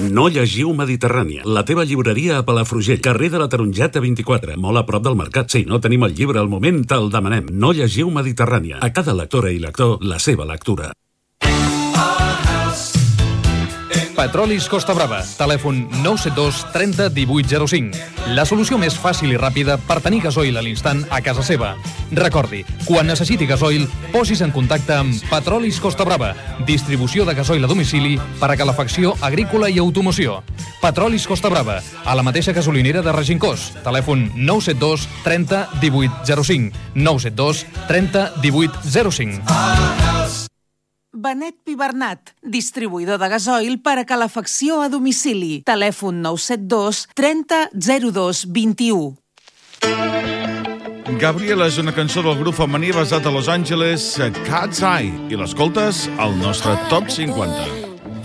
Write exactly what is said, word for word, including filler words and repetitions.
No llegiu Mediterrània, la teva llibreria a Palafrugell, carrer de la Tarongeta vint-i-quatre, molt a prop del mercat. Si no tenim el llibre al moment, te'l demanem. No llegiu Mediterrània. A cada lectora i lector, la seva lectura. Petrolis Costa Brava. Telèfon nou set dos trenta divuit zero cinc. La solució més fàcil i ràpida per tenir gasoil a l'instant a casa seva. Recordi, quan necessiti gasoil, posis en contacte amb Petrolis Costa Brava. Distribució de gasoil a domicili per a calefacció agrícola i automoció. Petrolis Costa Brava, a la mateixa gasolinera de Regincós. Telèfon nou set dos trenta divuit zero cinc. nou set dos trenta divuit zero cinc. Benet Pibernat, distribuïdor de gasoil per a calefacció a domicili. Telèfon nou set dos trenta zero dos vint u. Gabriela és una cançó del grup femení basat a Los Angeles, Cat's Eye, i l'escoltes al nostre Top cinquanta.